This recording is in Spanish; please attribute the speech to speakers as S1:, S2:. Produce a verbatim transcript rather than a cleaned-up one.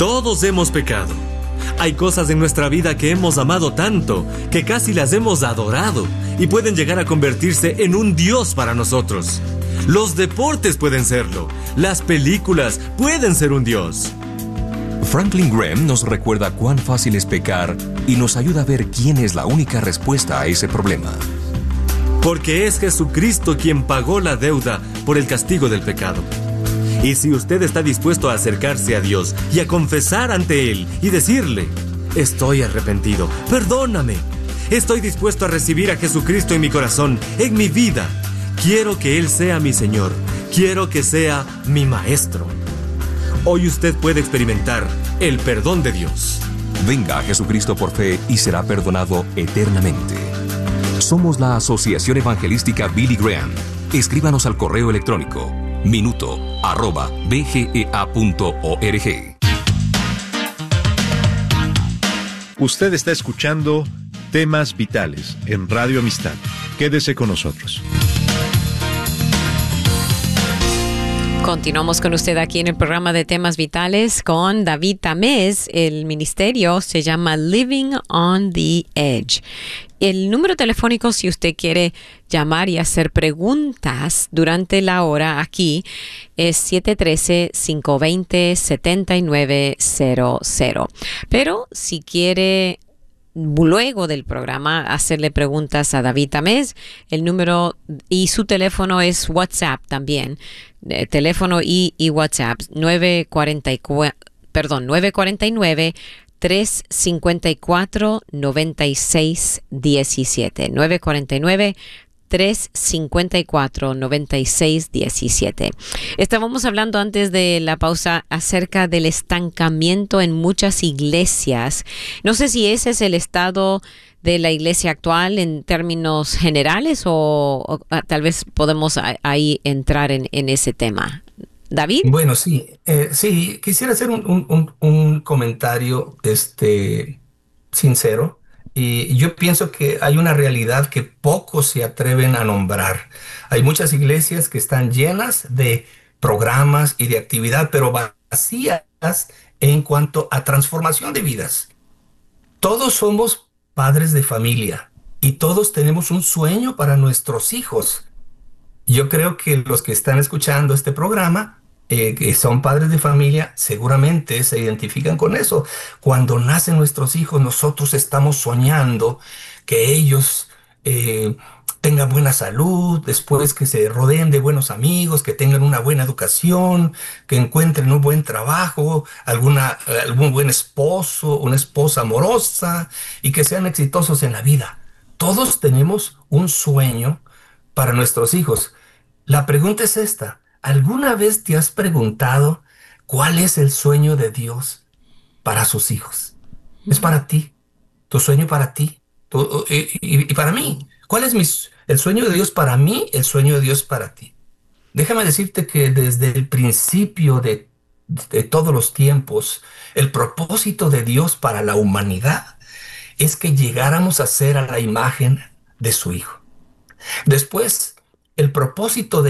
S1: Todos hemos pecado. Hay cosas en nuestra vida que hemos amado tanto que casi las hemos adorado y pueden llegar a convertirse en un Dios para nosotros. Los deportes pueden serlo. Las películas pueden ser un Dios.
S2: Franklin Graham nos recuerda cuán fácil es pecar y nos ayuda a ver quién es la única respuesta a ese problema.
S1: Porque es Jesucristo quien pagó la deuda por el castigo del pecado. Y si usted está dispuesto a acercarse a Dios y a confesar ante Él y decirle: estoy arrepentido, perdóname, estoy dispuesto a recibir a Jesucristo en mi corazón, en mi vida, quiero que Él sea mi Señor, quiero que sea mi Maestro. Hoy usted puede experimentar el perdón de Dios.
S2: Venga a Jesucristo por fe y será perdonado eternamente. Somos la Asociación Evangelística Billy Graham. Escríbanos al correo electrónico minuto arroba b g e a punto org.
S3: Usted está escuchando Temas Vitales en Radio Amistad. Quédese con nosotros.
S4: Continuamos con usted aquí en el programa de Temas Vitales con David Tamés. El ministerio se llama Living on the Edge. El número telefónico, si usted quiere llamar y hacer preguntas durante la hora aquí, es siete uno tres, cinco dos cero, siete nueve cero cero. Pero si quiere, luego del programa, hacerle preguntas a David Tamés, el número y su teléfono es WhatsApp también. Eh, teléfono y, y WhatsApp nueve cuatro cuatro, perdón, nueve cuatro nueve, tres cinco cuatro, nueve seis uno siete. nueve cuatro nueve, tres cinco cuatro, nueve seis uno siete. Estábamos hablando antes de la pausa acerca del estancamiento en muchas iglesias. No sé si ese es el estado de la iglesia actual en términos generales o, o tal vez podemos a, ahí entrar en, en ese tema. ¿David?
S5: Bueno, sí, eh, sí, quisiera hacer un, un, un, un comentario este, sincero. Y yo pienso que hay una realidad que pocos se atreven a nombrar. Hay muchas iglesias que están llenas de programas y de actividad, pero vacías en cuanto a transformación de vidas. Todos somos padres de familia y todos tenemos un sueño para nuestros hijos. Yo creo que los que están escuchando este programa, Eh, que son padres de familia, seguramente se identifican con eso. Cuando nacen nuestros hijos, nosotros estamos soñando que ellos eh, tengan buena salud, después que se rodeen de buenos amigos, que tengan una buena educación, que encuentren un buen trabajo, alguna, algún buen esposo, una esposa amorosa, y que sean exitosos en la vida. Todos tenemos un sueño para nuestros hijos. La pregunta es esta: ¿alguna vez te has preguntado cuál es el sueño de Dios para sus hijos? Es para ti, tu sueño para ti tu, y, y, y para mí. ¿Cuál es mi, el sueño de Dios para mí, el sueño de Dios para ti? Déjame decirte que desde el principio de, de todos los tiempos, el propósito de Dios para la humanidad es que llegáramos a ser a la imagen de su Hijo. Después, el propósito de